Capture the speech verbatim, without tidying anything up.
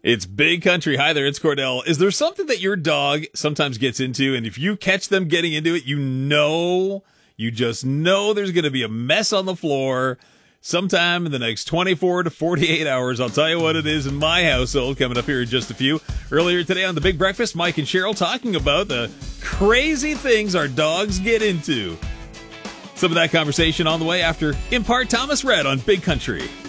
It's Big Country. Hi there, it's Cordell. Is there something that your dog sometimes gets into, and if you catch them getting into it, you know, you just know there's going to be a mess on the floor sometime in the next twenty-four to forty-eight hours. I'll tell you what it is in my household coming up here in just a few. Earlier today on The Big Breakfast, Mike and Cheryl talking about the crazy things our dogs get into. Some of that conversation on the way after In Part Thomas Red on Big Country.